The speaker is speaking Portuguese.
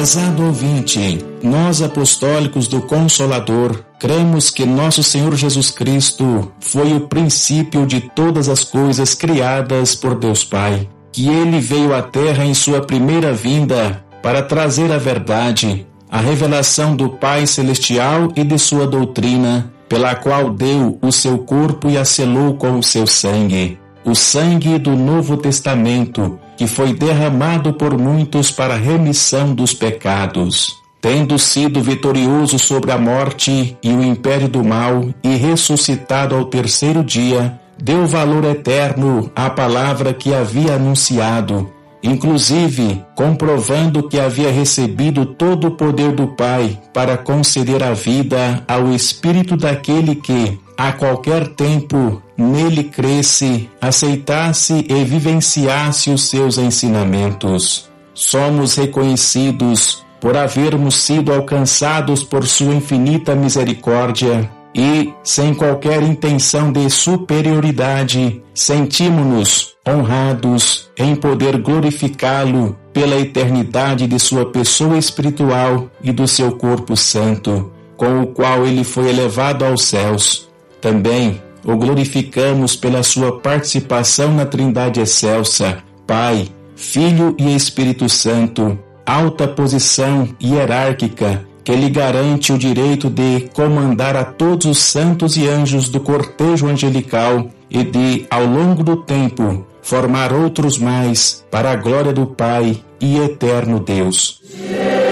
Prezado ouvinte, nós apostólicos do Consolador, cremos que nosso Senhor Jesus Cristo foi o princípio de todas as coisas criadas por Deus Pai, que Ele veio à Terra em sua primeira vinda para trazer a verdade, a revelação do Pai Celestial e de sua doutrina, pela qual deu o seu corpo e a selou com o seu sangue, o sangue do Novo Testamento, que foi derramado por muitos para a remissão dos pecados. Tendo sido vitorioso sobre a morte e o império do mal e ressuscitado ao terceiro dia, deu valor eterno à palavra que havia anunciado, inclusive comprovando que havia recebido todo o poder do Pai para conceder a vida ao espírito daquele que, a qualquer tempo, nele cresce, aceitasse e vivenciasse os seus ensinamentos. Somos reconhecidos por havermos sido alcançados por sua infinita misericórdia e, sem qualquer intenção de superioridade, sentimos-nos honrados em poder glorificá-lo pela eternidade de sua pessoa espiritual e do seu corpo santo, com o qual ele foi elevado aos céus. Também o glorificamos pela sua participação na Trindade excelsa, Pai, Filho e Espírito Santo, alta posição hierárquica que lhe garante o direito de comandar a todos os santos e anjos do cortejo angelical e de, ao longo do tempo, formar outros mais para a glória do Pai e eterno Deus.